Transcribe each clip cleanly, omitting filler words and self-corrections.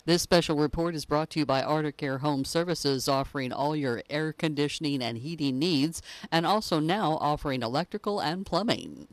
This special report is brought to you by Arctic Air Home Services, offering all your air conditioning and heating needs, and also now offering electrical and plumbing.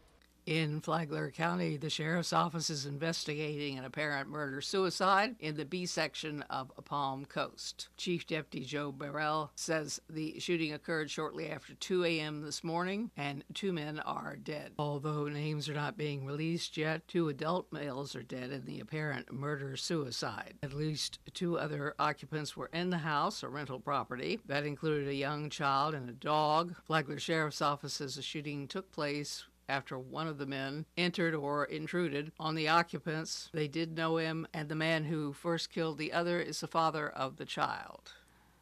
In Flagler County, the Sheriff's Office is investigating an apparent murder-suicide in the B section of Palm Coast. Chief Deputy Joe Burrell says the shooting occurred shortly after 2 a.m. this morning, and 2 men are dead. Although names are not being released yet, 2 adult males are dead in the apparent murder-suicide. At least 2 other occupants were in the house, a rental property. That included a young child and a dog. Flagler Sheriff's Office says the shooting took place after one of the men entered or intruded on the occupants. They did know him, and the man who first killed the other is the father of the child.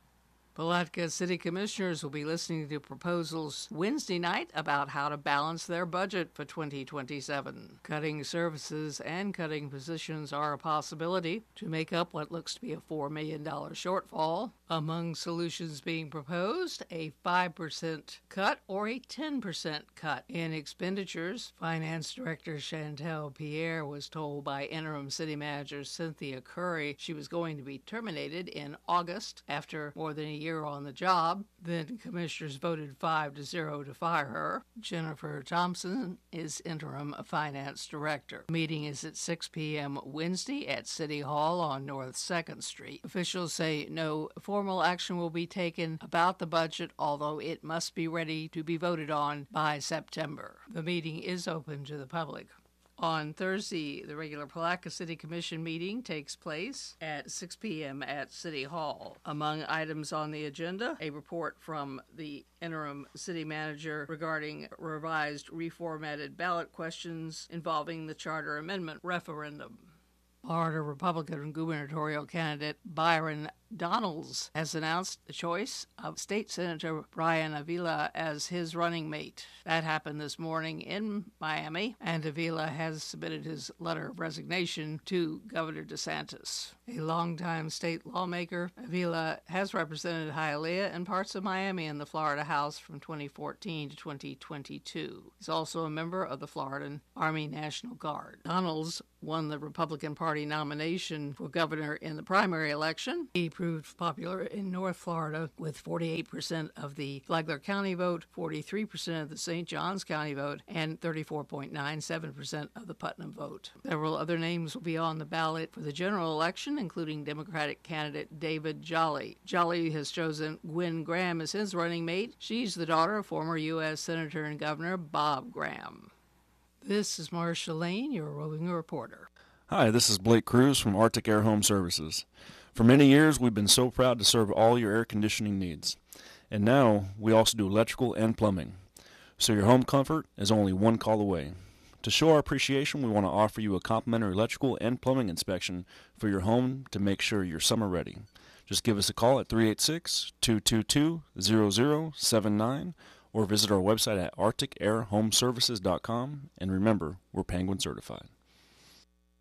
Palatka City Commissioners will be listening to proposals Wednesday night about how to balance their budget for 2027. Cutting services and cutting positions are a possibility to make up what looks to be a $4 million shortfall. Among solutions being proposed, a 5% cut or a 10% cut in expenditures. Finance Director Chantel Pierre was told by Interim City Manager Cynthia Curry she was going to be terminated in August after more than a year on the job. Then commissioners voted 5-0 to fire her. Jennifer Thompson is interim finance director. The meeting is at 6 p.m. Wednesday at City Hall on North 2nd Street. Officials say no formal action will be taken about the budget, although it must be ready to be voted on by September. The meeting is open to the public. On Thursday, the regular Palatka City Commission meeting takes place at 6 p.m. at City Hall. Among items on the agenda, a report from the interim city manager regarding revised reformatted ballot questions involving the charter amendment referendum. Florida Republican gubernatorial candidate Byron Donalds has announced the choice of State Senator Brian Avila as his running mate. That happened this morning in Miami, and Avila has submitted his letter of resignation to Governor DeSantis. A longtime state lawmaker, Avila has represented Hialeah and parts of Miami in the Florida House from 2014 to 2022. He's also a member of the Florida Army National Guard. Donalds won the Republican Party nomination for governor in the primary election. He proved popular in North Florida with 48% of the Flagler County vote, 43% of the St. Johns County vote, and 34.97% of the Putnam vote. Several other names will be on the ballot for the general election, including Democratic candidate David Jolly. Jolly has chosen Gwen Graham as his running mate. She's the daughter of former U.S. Senator and Governor Bob Graham. This is Marcia Lane, your roving reporter. Hi, this is Blake Cruz from Arctic Air Home Services. For many years, we've been so proud to serve all your air conditioning needs. And now, we also do electrical and plumbing. So your home comfort is only one call away. To show our appreciation, we want to offer you a complimentary electrical and plumbing inspection for your home to make sure you're summer ready. Just give us a call at 386-222-0079 or visit our website at arcticairhomeservices.com. And remember, we're Penguin certified.